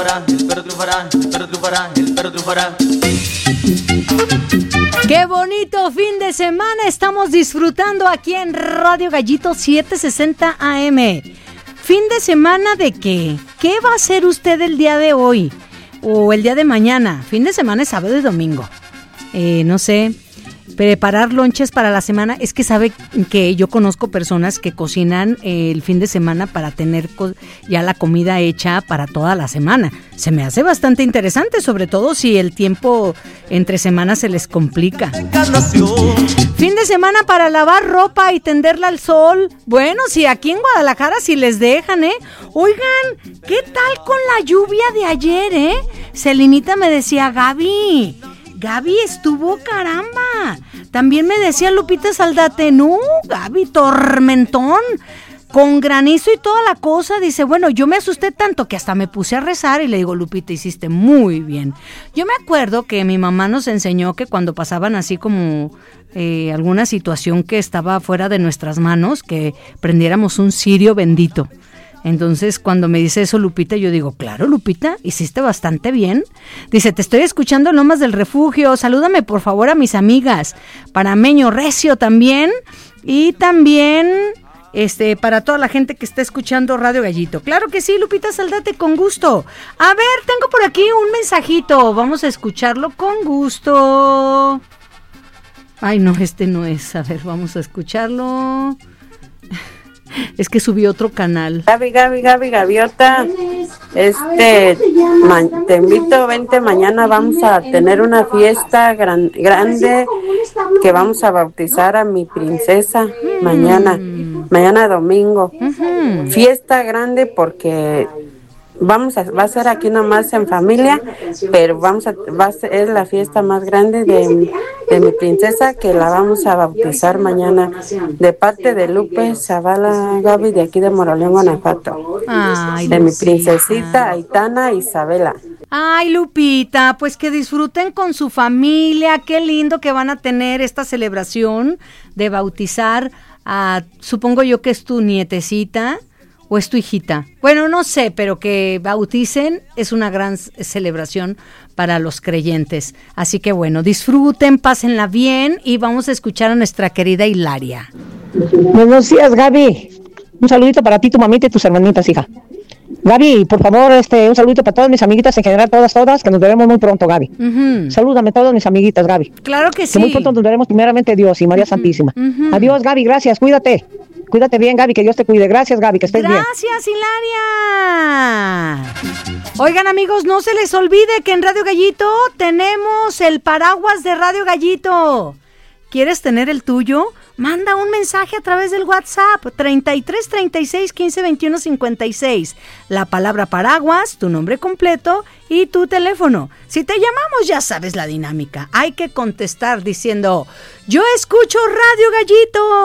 triunfará, el perro triunfará, el perro triunfará, el perro triunfará. ¡Qué bonito fin de semana estamos disfrutando aquí en Radio Gallito 760 AM! ¿Fin de semana de qué? ¿Qué va a hacer usted el día de hoy? ¿O el día de mañana? Fin de semana es sábado y domingo. No sé, preparar lonches para la semana. Es que sabe que yo conozco personas que cocinan el fin de semana para tener ya la comida hecha para toda la semana. Se me hace bastante interesante, sobre todo si el tiempo entre semanas se les complica. Fin de semana para lavar ropa y tenderla al sol. Bueno, si aquí en Guadalajara si les dejan, Oigan, ¿qué tal con la lluvia de ayer, Celinita me decía, Gaby estuvo caramba. También me decía Lupita Saldate, no, Gaby, tormentón, con granizo y toda la cosa. Dice, bueno, yo me asusté tanto que hasta me puse a rezar y le digo, Lupita, hiciste muy bien. Yo me acuerdo que mi mamá nos enseñó que cuando pasaban así como alguna situación que estaba fuera de nuestras manos, que prendiéramos un cirio bendito. Entonces, cuando me dice eso Lupita, yo digo, claro, Lupita, hiciste bastante bien. Dice, te estoy escuchando en Lomas del Refugio, salúdame por favor a mis amigas, para Meño Recio también, y también para toda la gente que está escuchando Radio Gallito. Claro que sí, Lupita Saldate, con gusto. A ver, tengo por aquí un mensajito, vamos a escucharlo con gusto. Ay, no, no es, a ver, vamos a escucharlo. Es que subí otro canal. Gaby, Gaviota, te invito, vente, mañana vamos a tener una fiesta grande que vamos a bautizar a mi princesa mañana domingo. Fiesta grande porque va a ser aquí nomás en familia, pero es la fiesta más grande de mi princesa, que la vamos a bautizar mañana, de parte de Lupe Zavala, Gaby, de aquí de Moroleón, Guanajuato. Ay, de mi princesita Aitana Isabela. Ay, Lupita, pues que disfruten con su familia, qué lindo que van a tener esta celebración de bautizar a, supongo yo que es tu nietecita, ¿o es tu hijita? Bueno, no sé, pero que bauticen es una gran celebración para los creyentes. Así que bueno, disfruten, pásenla bien y vamos a escuchar a nuestra querida Hilaria. Buenos días, Gaby. Un saludito para ti, tu mamita y tus hermanitas, hija. Gaby, por favor, un saludito para todas mis amiguitas, en general todas, que nos veremos muy pronto, Gaby. Salúdame a todas mis amiguitas, Gaby. Claro que sí. Que muy pronto nos veremos primeramente Dios y María Santísima. Adiós, Gaby, gracias, cuídate. Cuídate bien, Gaby, que Dios te cuide. Gracias, Gaby, que estés bien. Gracias, Hilaria. Oigan, amigos, no se les olvide que en Radio Gallito tenemos el paraguas de Radio Gallito. ¿Quieres tener el tuyo? Manda un mensaje a través del WhatsApp 33 36 15 21 56. La palabra paraguas, tu nombre completo y tu teléfono. Si te llamamos, ya sabes la dinámica. Hay que contestar diciendo, yo escucho Radio Gallito.